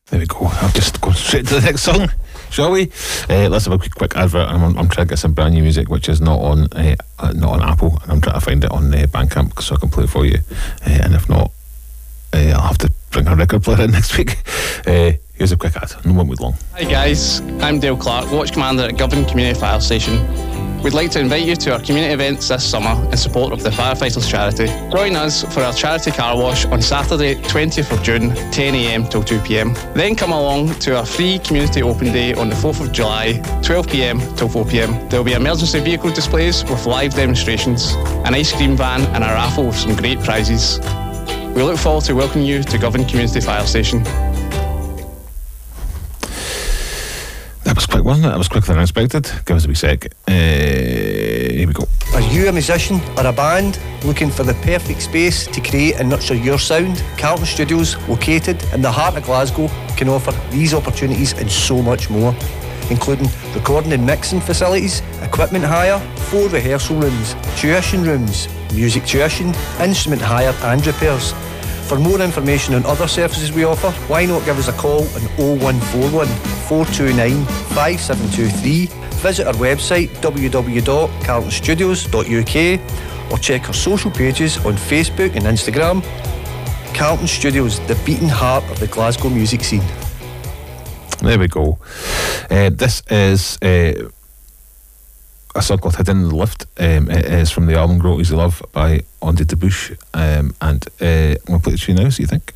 There we go. I'll just go straight to the next song, shall we? Let's have a quick advert. I'm trying to get some brand new music, which is not on Apple, and I'm trying to find it on Bandcamp so I can play it for you. And if not, I'll have to bring a record player in next week. Here's a quick ad. No one wait long. Hi guys, I'm Dale Clark, Watch Commander at Govan Community Fire Station. We'd like to invite you to our community events this summer in support of the Firefighters Charity. Join us for our charity car wash on Saturday 20th of June, 10am till 2pm. Then come along to our free community open day on the 4th of July, 12pm till 4pm. There will be emergency vehicle displays with live demonstrations, an ice cream van and a raffle with some great prizes. We look forward to welcoming you to Govan Community Fire Station. That was quick, wasn't it? That was quicker than I expected. Give us a wee sec. Here we go. Are you a musician or a band looking for the perfect space to create and nurture your sound? Carlton Studios, located in the heart of Glasgow, can offer these opportunities and so much more, including recording and mixing facilities, equipment hire, 4 rehearsal rooms, tuition rooms, music tuition, instrument hire and repairs. For more information on other services we offer, why not give us a call on 0141 429 5723, visit our website www.carltonstudios.uk or check our social pages on Facebook and Instagram. Carlton Studios, the beating heart of the Glasgow music scene. There we go. This is a song called Hidden in the Lift. It is from the album Grow Easy Love by Andy Debush. And I'm going to play it to you now, so you think?